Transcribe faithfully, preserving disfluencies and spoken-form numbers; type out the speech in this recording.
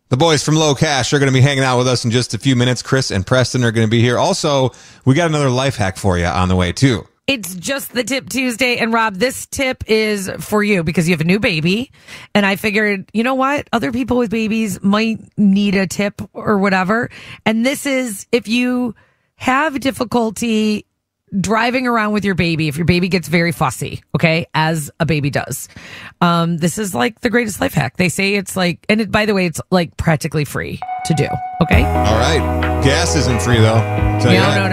The boys from Low Cash are going to be hanging out with us in just a few minutes. Chris and Preston are going to be here. Also, we got another life hack for you on the way, too. It's just the tip Tuesday. And Rob, this tip is for you because you have a new baby. And I figured, you know what? Other people with babies might need a tip or whatever. And this is if you have difficulty driving around with your baby, if your baby gets very fussy, okay, as a baby does. Um, this is like the greatest life hack. They say it's like, and it, by the way, it's like practically free to do, okay? All right. Gas isn't free, though. Tell you No, that. no,